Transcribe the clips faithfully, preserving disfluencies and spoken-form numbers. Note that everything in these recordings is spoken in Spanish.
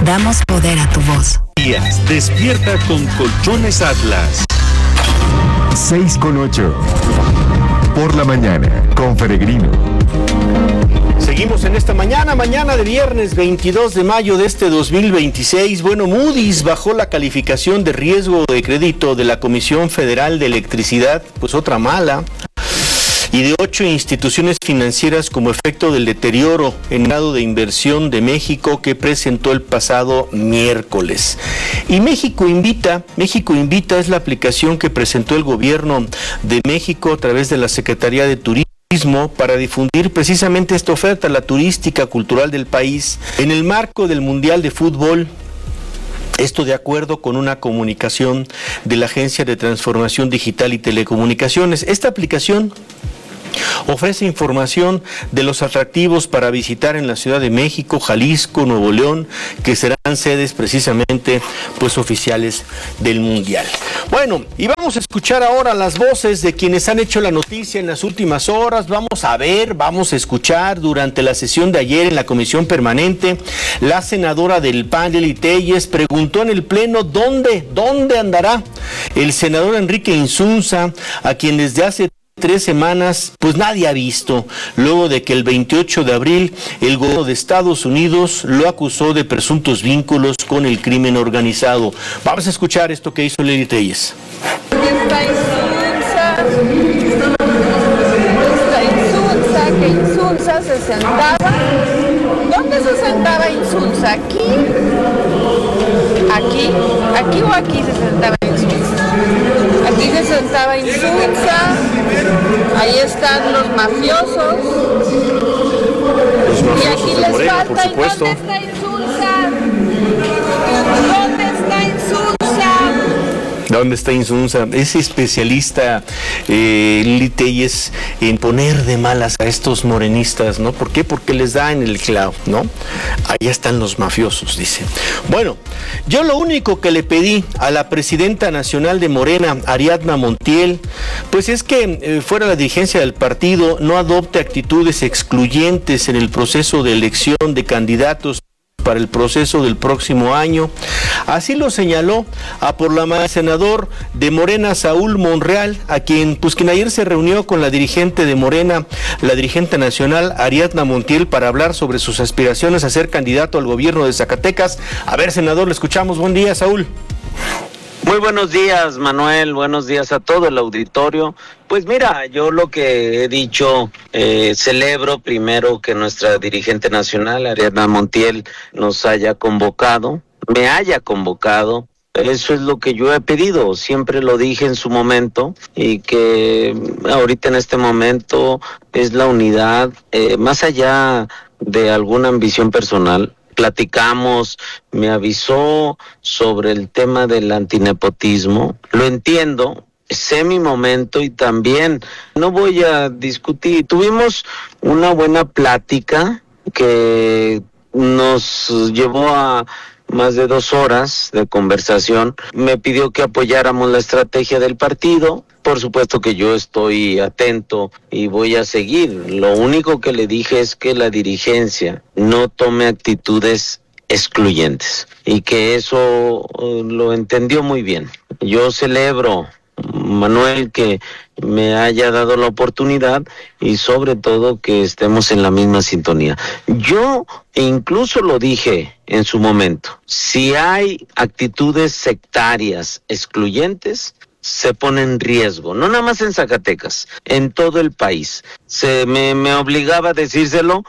Damos poder a tu voz. Despierta con Colchones Atlas. seis con ocho. Por la mañana, con Peregrino. Seguimos en esta mañana, mañana de viernes veintidós de mayo de este dos mil veintiséis. Bueno, Moody's bajó la calificación de riesgo de crédito de la Comisión Federal de Electricidad, pues otra mala, y de ocho instituciones financieras como efecto del deterioro en grado de inversión de México que presentó el pasado miércoles. Y México Invita, México Invita es la aplicación que presentó el gobierno de México a través de la Secretaría de Turismo para difundir precisamente esta oferta, la turística cultural del país, en el marco del Mundial de Fútbol. Esto de acuerdo con una comunicación de la Agencia de Transformación Digital y Telecomunicaciones. Esta aplicación ofrece información de los atractivos para visitar en la Ciudad de México, Jalisco, Nuevo León, que serán sedes precisamente pues oficiales del Mundial. Bueno, y vamos a escuchar ahora las voces de quienes han hecho la noticia en las últimas horas. Vamos a ver, vamos a escuchar durante la sesión de ayer en la Comisión Permanente, la senadora del P A N, Lili Téllez, preguntó en el Pleno dónde, dónde andará el senador Enrique Insunza, a quien desde hace tres semanas, pues nadie ha visto, luego de que el veintiocho de abril el gobierno de Estados Unidos lo acusó de presuntos vínculos con el crimen organizado. Vamos a escuchar esto que hizo Lili Téllez. Está Insunza, está Insunza, que Insunza se sentaba. ¿Dónde se sentaba Insunza? ¿Aquí? ¿Aquí? ¿Aquí o aquí se sentaba Insunza? Aquí se sentaba Insunza. Ahí están los mafiosos. Los mafiosos y aquí de les Morena, falta. por supuesto. ¿Y dónde está Insunza? ¿Dónde está Insunza? ¿Dónde está Insunza? Es especialista eh, Lili Téllez en poner de malas a estos morenistas, ¿no? ¿Por qué? Porque les da en el clavo, ¿no? Allá están los mafiosos, dice. Bueno, yo lo único que le pedí a la presidenta nacional de Morena, Ariadna Montiel, pues es que eh, fuera la dirigencia del partido no adopte actitudes excluyentes en el proceso de elección de candidatos para el proceso del próximo año. Así lo señaló a por la mano el senador de Morena, Saúl Monreal, a quien, pues quien ayer se reunió con la dirigente de Morena, la dirigente nacional Ariadna Montiel, para hablar sobre sus aspiraciones a ser candidato al gobierno de Zacatecas. A ver, senador, le escuchamos. Buen día, Saúl. Muy buenos días, Manuel, buenos días a todo el auditorio. Pues mira, yo lo que he dicho, eh, celebro primero que nuestra dirigente nacional, Ariadna Montiel, nos haya convocado, me haya convocado. Eso es lo que yo he pedido, siempre lo dije en su momento, y que ahorita en este momento es la unidad, eh, más allá de alguna ambición personal. Platicamos, me avisó sobre el tema del antinepotismo, lo entiendo, sé mi momento y también no voy a discutir. Tuvimos una buena plática que nos llevó a más de dos horas de conversación. Me pidió que apoyáramos la estrategia del partido. Por supuesto que yo estoy atento y voy a seguir. Lo único que le dije es que la dirigencia no tome actitudes excluyentes y que eso uh, lo entendió muy bien. Yo celebro, Manuel, que me haya dado la oportunidad y sobre todo que estemos en la misma sintonía. Yo incluso lo dije en su momento, si hay actitudes sectarias excluyentes, se pone en riesgo, no nada más en Zacatecas, en todo el país. Se me, me obligaba a decírselo,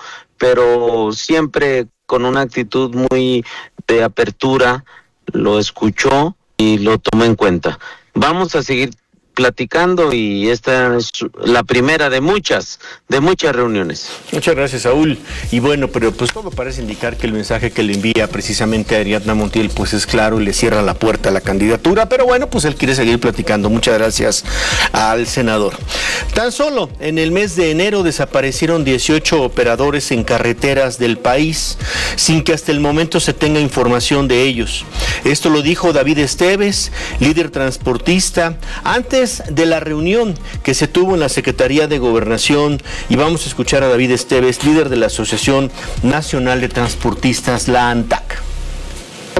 pero siempre con una actitud muy de apertura, lo escuchó y lo tomó en cuenta. Vamos a seguir platicando y esta es la primera de muchas, de muchas reuniones. Muchas gracias, Saúl. Y bueno, pero pues todo parece indicar que el mensaje que le envía precisamente a Ariadna Montiel pues es claro y le cierra la puerta a la candidatura, pero bueno, pues él quiere seguir platicando. Muchas gracias al senador. Tan solo en el mes de enero desaparecieron dieciocho operadores en carreteras del país sin que hasta el momento se tenga información de ellos. Esto lo dijo David Esteves, líder transportista, antes de la reunión que se tuvo en la Secretaría de Gobernación, y vamos a escuchar a David Esteves, líder de la Asociación Nacional de Transportistas, la ANTAC.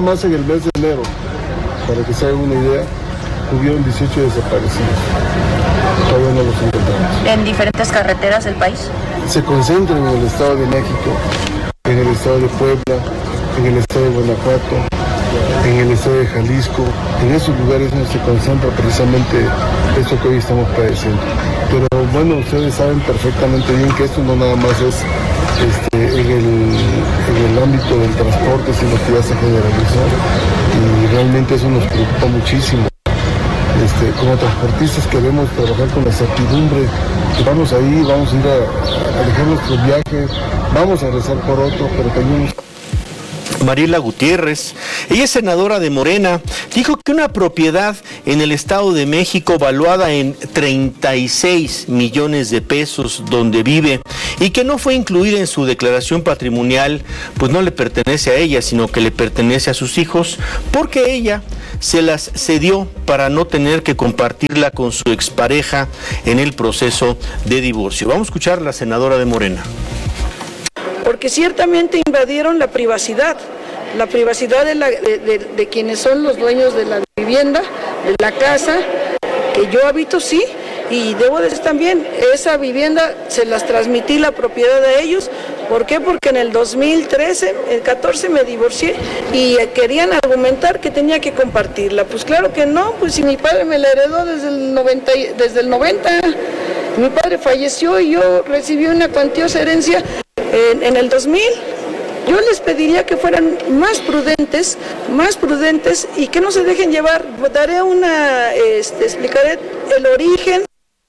más en el mes de enero, para que se hagan una idea, hubieron dieciocho desaparecidos. Todavía no los encontramos. ¿En diferentes carreteras del país? Se concentran en el Estado de México, en el Estado de Puebla, en el Estado de Guanajuato, en el Estado de Jalisco. En esos lugares donde se concentra precisamente esto que hoy estamos padeciendo. Pero bueno, ustedes saben perfectamente bien que esto no nada más es este, en, el, en el ámbito del transporte, sino que ya se generalizó. Y realmente eso nos preocupa muchísimo. Este, como transportistas queremos trabajar con la certidumbre que vamos ahí, vamos a ir a, a dejar nuestro viaje, vamos a rezar por otro, pero también... Mariela Gutiérrez, ella es senadora de Morena, dijo que una propiedad en el Estado de México valuada en treinta y seis millones de pesos donde vive y que no fue incluida en su declaración patrimonial, pues no le pertenece a ella, sino que le pertenece a sus hijos, porque ella se las cedió para no tener que compartirla con su expareja en el proceso de divorcio. Vamos a escuchar a la senadora de Morena. Porque ciertamente invadieron la privacidad, la privacidad de, la, de, de, de quienes son los dueños de la vivienda, de la casa, que yo habito, sí, y debo decir también, esa vivienda se las transmití la propiedad de ellos. ¿Por qué? Porque en el dos mil trece, el catorce me divorcié y querían argumentar que tenía que compartirla. Pues claro que no, pues si mi padre me la heredó desde el noventa, desde el noventa, mi padre falleció y yo recibí una cuantiosa herencia en, en el dos mil. Yo les pediría que fueran más prudentes, más prudentes y que no se dejen llevar. Daré una, este, explicaré el origen.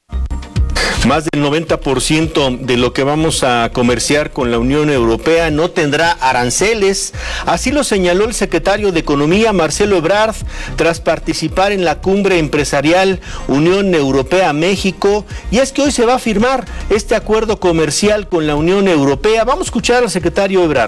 Más del noventa por ciento de lo que vamos a comerciar con la Unión Europea no tendrá aranceles. Así lo señaló el secretario de Economía, Marcelo Ebrard, tras participar en la cumbre empresarial Unión Europea-México. Y es que hoy se va a firmar este acuerdo comercial con la Unión Europea. Vamos a escuchar al secretario Ebrard.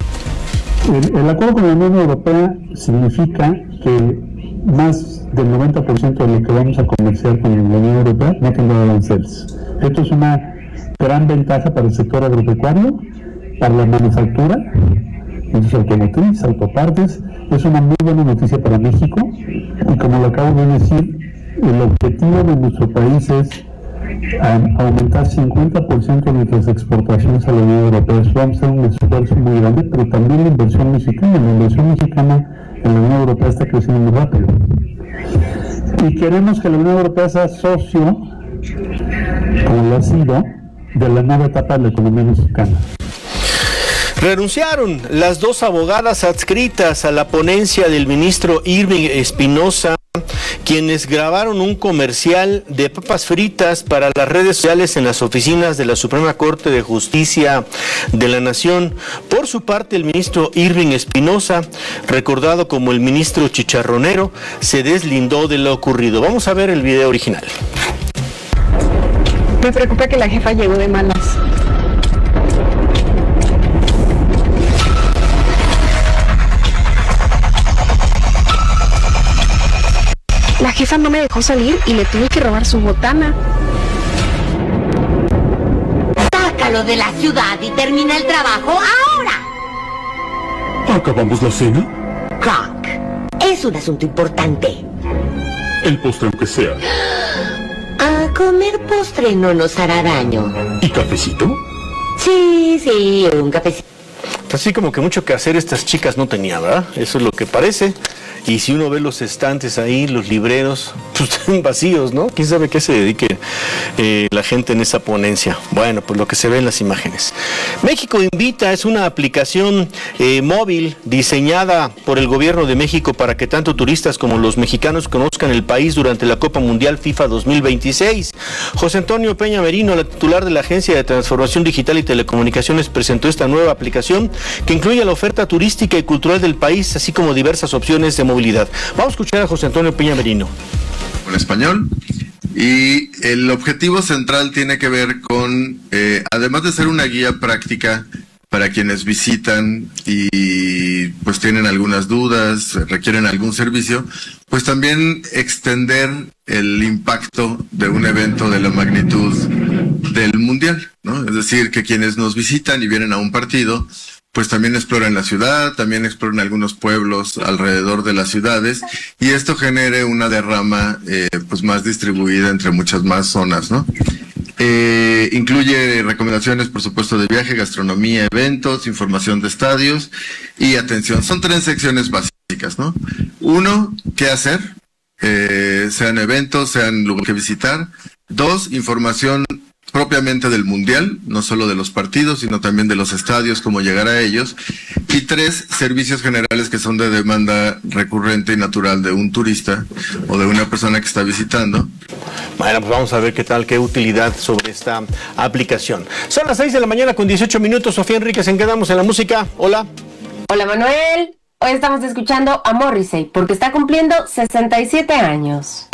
El, el acuerdo con la Unión Europea significa que más del noventa por ciento de lo que vamos a comerciar con la Unión Europea no tendrá aranceles. Esto es una gran ventaja para el sector agropecuario, para la manufactura, industria automotriz, autopartes. Es una muy buena noticia para México y, como lo acabo de decir, el objetivo de nuestro país es um, aumentar cincuenta por ciento de nuestras exportaciones a la Unión Europea. Eso va a ser un esfuerzo muy grande, pero también la inversión mexicana. La inversión mexicana en la Unión Europea está creciendo muy rápido. Y queremos que la Unión Europea sea socio, como lo ha sido, de la nueva etapa de la economía mexicana. Renunciaron las dos abogadas adscritas a la ponencia del ministro Irving Espinosa, quienes grabaron un comercial de papas fritas para las redes sociales en las oficinas de la Suprema Corte de Justicia de la Nación. Por su parte, el ministro Irving Espinosa, recordado como el ministro chicharronero, se deslindó de lo ocurrido. Vamos a ver el video original. Me preocupa que la jefa llegó de malas. La jefa no me dejó salir y le tuve que robar su botana. Sácalo de la ciudad y termina el trabajo ahora. ¿Acabamos la cena? Croc, es un asunto importante. El postre aunque sea. A comer postre no nos hará daño. ¿Y cafecito? Sí, sí, un cafecito. Así como que mucho que hacer estas chicas no tenía, ¿verdad? Eso es lo que parece. Y si uno ve los estantes ahí, los libreros, pues están vacíos, ¿no? ¿Quién sabe qué se dedique eh, la gente en esa ponencia? Bueno, pues lo que se ve en las imágenes. México Invita es una aplicación eh, móvil diseñada por el gobierno de México para que tanto turistas como los mexicanos conozcan el país durante la Copa Mundial FIFA dos mil veintiséis. José Antonio Peña Merino, la titular de la Agencia de Transformación Digital y Telecomunicaciones, presentó esta nueva aplicación que incluye la oferta turística y cultural del país, así como diversas opciones de movilidad. Vamos a escuchar a José Antonio Peña Merino. En español. Y el objetivo central tiene que ver con, eh, además de ser una guía práctica para quienes visitan y pues tienen algunas dudas, requieren algún servicio, pues también extender el impacto de un evento de la magnitud del Mundial, ¿no? Es decir, que quienes nos visitan y vienen a un partido, pues también explora en la ciudad, también explora en algunos pueblos alrededor de las ciudades, y esto genere una derrama eh, pues más distribuida entre muchas más zonas, ¿no? Eh, incluye recomendaciones, por supuesto, de viaje, gastronomía, eventos, información de estadios y atención. Son tres secciones básicas, ¿no? Uno, ¿qué hacer? Eh, sean eventos, sean lugares que visitar. Dos, información propiamente del mundial, no solo de los partidos, sino también de los estadios, cómo llegar a ellos. Y tres, servicios generales que son de demanda recurrente y natural de un turista o de una persona que está visitando. Bueno, pues vamos a ver qué tal, qué utilidad sobre esta aplicación. Son las seis de la mañana con dieciocho minutos. Sofía Enríquez, ¿en qué damos en la música? Hola. Hola, Manuel. Hoy estamos escuchando a Morrissey porque está cumpliendo sesenta y siete años.